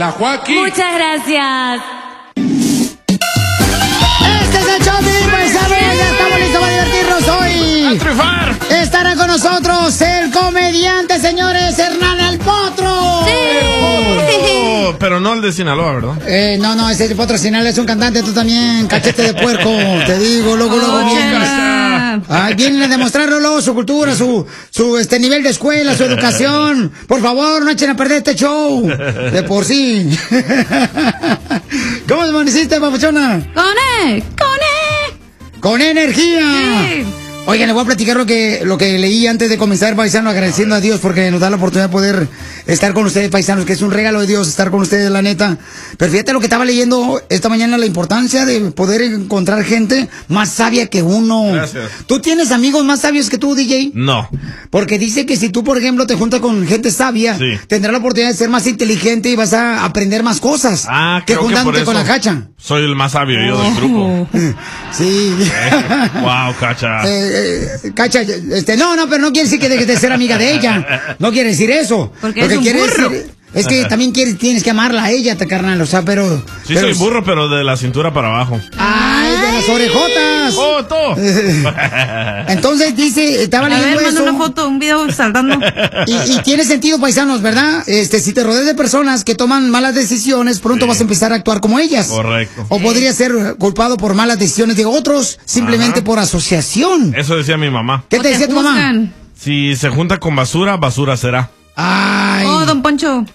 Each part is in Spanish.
La Joaquín. Muchas gracias. Este es el show de Paisanos. Ya estamos listos para divertirnos hoy. ¡A triunfar! Estará con nosotros el comediante, señores, Hernán el Potro. Sí. Pero no el de Sinaloa, ¿verdad? No, ese de Potro Sinaloa es un cantante, tú también, cachete de puerco. Te digo, luego vienes. Vienen a demostrarlo luego su cultura, su nivel de escuela, su educación. Por favor, no echen a perder este show. De por sí. ¿Cómo amaneciste, papuchona? Con energía. Sí. Oigan, le voy a platicar lo que leí antes de comenzar, paisano, agradeciendo a Dios porque nos da la oportunidad de poder estar con ustedes, paisanos, que es un regalo de Dios estar con ustedes, la neta. Pero fíjate lo que estaba leyendo esta mañana, la importancia de poder encontrar gente más sabia que uno. Gracias. ¿Tú tienes amigos más sabios que tú, DJ? No. Porque dice que si tú, por ejemplo, te juntas con gente sabia, Sí. tendrás la oportunidad de ser más inteligente y vas a aprender más cosas que Creo que por juntándote eso con la cacha. soy el más sabio yo del grupo. Sí. Wow, Cacha. Cacha, no, pero no quiere decir que dejes de ser amiga de ella. No quiere decir eso. Porque Lo que es un quiere burro. decir es que también tienes que amarla a ella, carnal, o sea, pero... Sí, soy burro, pero de la cintura para abajo. ¡Ay, de las orejotas! ¡Foto! Entonces dice, estaba A leyendo ver, manda eso. una foto, un video saltando. Y tiene sentido, paisanos, ¿verdad? Si te rodeas de personas que toman malas decisiones, pronto Sí. vas a empezar a actuar como ellas. Correcto. O podría ser culpado por malas decisiones de otros, simplemente por asociación. Eso decía mi mamá. ¿Qué te decía tu mamá? juzgan. Si se junta con basura, basura será. Ay. Oh, don Poncho.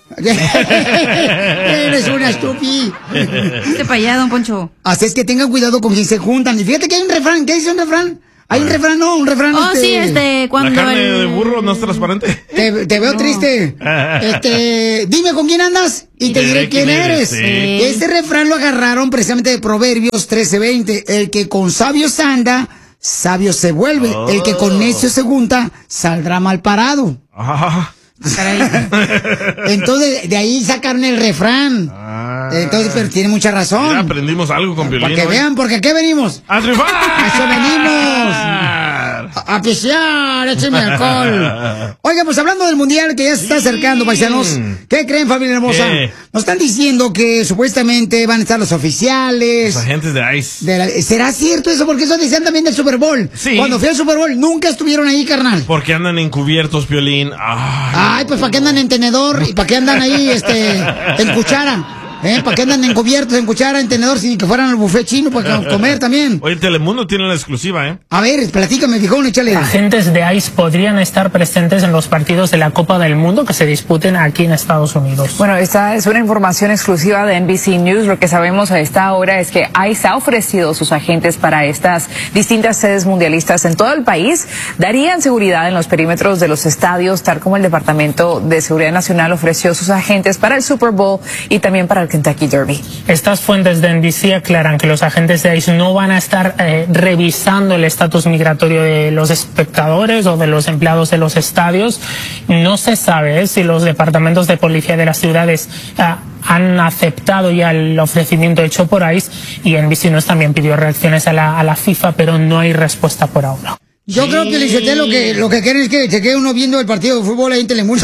Eres una estúpida. Vete para allá, don Poncho. Así es que tengan cuidado con quien se juntan. Y fíjate que hay un refrán. ¿Qué dice un refrán? Hay un refrán, no, un refrán. Oh, sí, cuando ¿La carne de burro no es transparente? Te veo triste. Dime con quién andas y te diré quién eres. Sí. Este refrán lo agarraron precisamente de Proverbios 13:20. El que con sabios anda, sabio se vuelve. El que con necio se junta, saldrá mal parado. Ah. Entonces, de ahí sacaron el refrán. Entonces, pero tiene mucha razón. Mira, aprendimos algo con Piolín. Para que hoy. vean, porque ¿a qué venimos? ¡A triunfar! ¡A eso venimos! A pisear, écheme alcohol. Oiga, pues hablando del mundial que ya se está acercando, paisanos, ¿qué creen, familia hermosa? ¿Qué? Nos están diciendo que supuestamente van a estar los oficiales. Los agentes de ICE. ¿Será cierto eso? Porque eso decían también del Super Bowl. Sí. Cuando fui al Super Bowl, nunca estuvieron ahí, carnal. Porque andan encubiertos, Piolín. Ay, pues ¿para qué andan en tenedor? ¿Y para qué andan ahí, en cuchara? ¿Para qué andan encubiertos, en cuchara, en tenedor, sin que fueran al buffet chino para comer también? Oye, Telemundo tiene la exclusiva, A ver, platícame, viejón, échale. Agentes de ICE podrían estar presentes en los partidos de la Copa del Mundo que se disputen aquí en Estados Unidos. Bueno, esta es una información exclusiva de NBC News. Lo que sabemos a esta hora es que ICE ha ofrecido sus agentes para estas distintas sedes mundialistas en todo el país. Darían seguridad en los perímetros de los estadios, tal como el Departamento de Seguridad Nacional ofreció sus agentes para el Super Bowl y también para el Kentucky Derby. Estas fuentes de NBC aclaran que los agentes de ICE no van a estar revisando el estatus migratorio de los espectadores o de los empleados de los estadios. No se sabe si los departamentos de policía de las ciudades han aceptado ya el ofrecimiento hecho por ICE, y NBC News también pidió reacciones a la FIFA, pero no hay respuesta por ahora. Yo creo que lo que quieren es que se quede uno viendo el partido de fútbol ahí en Telemundo.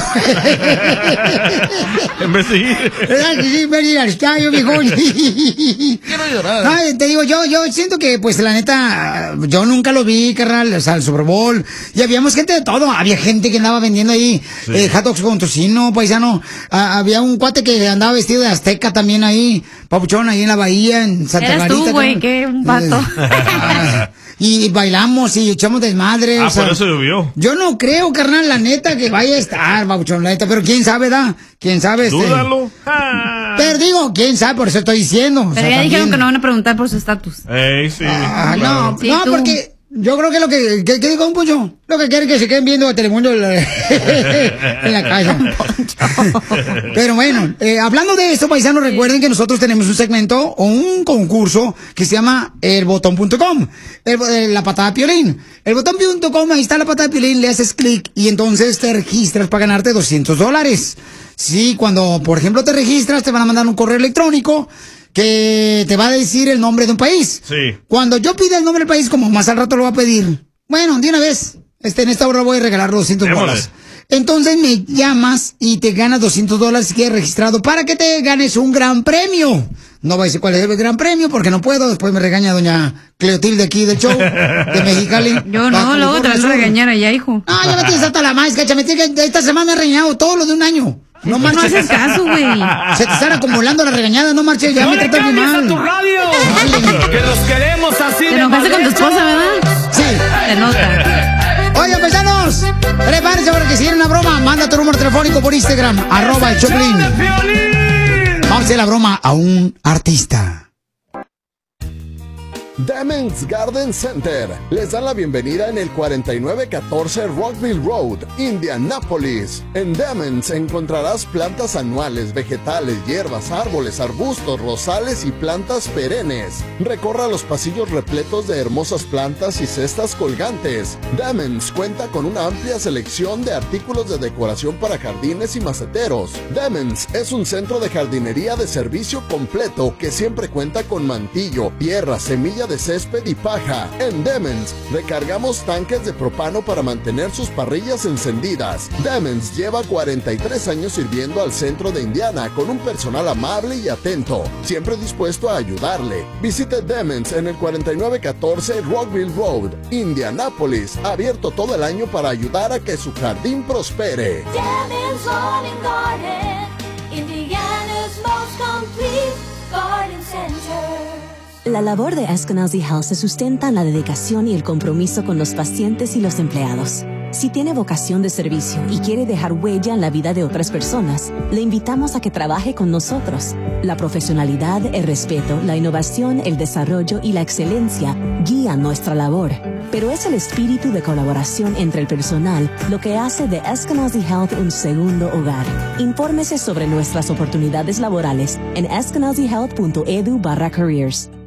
En vez de ir. Sí, ver ir al estadio, viejón. Quiero llorar. No, te digo, yo siento que, pues, la neta, yo nunca lo vi, carnal, o sea, el Super Bowl. Y habíamos gente de todo. Había gente que andaba vendiendo ahí hot dogs con tocino, paisano. Había un cuate que andaba vestido de azteca también ahí, papuchón, ahí en la bahía, en Santa Eras Clarita. tú, güey, qué vato. Y bailamos y echamos desmadre. Ah, o sea, por eso llovió. yo no creo, carnal, la neta, que vaya a estar, babuchón, la neta, pero quién sabe, ¿da? ¿Quién sabe? Dúdalo. Pero digo, quién sabe, por eso estoy diciendo. o Pero sea, ya dijeron también. que no van a preguntar por su estatus. Sí. Ah, claro. no, Sí, no, tú. porque yo creo que lo que ¿qué dijo un pollo? Lo que quieren que se queden viendo a Telemundo en la casa. Pero bueno, hablando de eso, paisanos, recuerden que nosotros tenemos un segmento o un concurso que se llama elbotón.com, la patada de Piolín. Elbotón.com, ahí está la patada de Piolín, le haces clic y entonces te registras para ganarte $200. Sí, cuando, por ejemplo, te registras, te van a mandar un correo electrónico que te va a decir el nombre de un país. Sí. Cuando yo pida el nombre del país, como más al rato lo va a pedir, bueno, de una vez, en esta hora voy a regalar $200. Démosle. entonces me llamas y te ganas $200 si quieres registrado para que te ganes un gran premio. No voy a decir cuál es el gran premio porque no puedo. Después me regaña doña Cleotilde aquí del show de Mexicali. Yo no, luego te vas a regañar allá, hijo. Ah, ya me tienes hasta la más, cacha. Esta semana me he regañado todo lo de un año. No marches. No haces caso, güey. Se te están acumulando las regañadas, no marches. Ya ¡No me le tratas muy cambies mal. a tu radio! ¡Que los queremos así! Te enojaste con tu esposa, ¿verdad? Sí. Se nota. Oigan, paisanos, prepárense para que si quieren una broma, manda tu número telefónico por Instagram, @el-Choplin. Vamos a hacer la broma a un artista. Demens Garden Center les da la bienvenida en el 4914 Rockville Road, Indianápolis. En Demens encontrarás plantas anuales, vegetales, hierbas, árboles, arbustos, rosales y plantas perennes. Recorra los pasillos repletos de hermosas plantas y cestas colgantes. Demens cuenta con una amplia selección de artículos de decoración para jardines y maceteros. Demens es un centro de jardinería de servicio completo que siempre cuenta con mantillo, tierra, semilla de césped y paja. En Demens recargamos tanques de propano para mantener sus parrillas encendidas. Demens lleva 43 años sirviendo al centro de Indiana con un personal amable y atento, siempre dispuesto a ayudarle. Visite Demens en el 4914 Rockville Road, Indianápolis, abierto todo el año para ayudar a que su jardín prospere. Demens Lawn and Garden, Indiana's most complete garden center. La labor de Eskenazi Health se sustenta en la dedicación y el compromiso con los pacientes y los empleados. Si tiene vocación de servicio y quiere dejar huella en la vida de otras personas, le invitamos a que trabaje con nosotros. La profesionalidad, el respeto, la innovación, el desarrollo y la excelencia guían nuestra labor. Pero es el espíritu de colaboración entre el personal lo que hace de Eskenazi Health un segundo hogar. Infórmese sobre nuestras oportunidades laborales en eskenazihealth.edu/careers.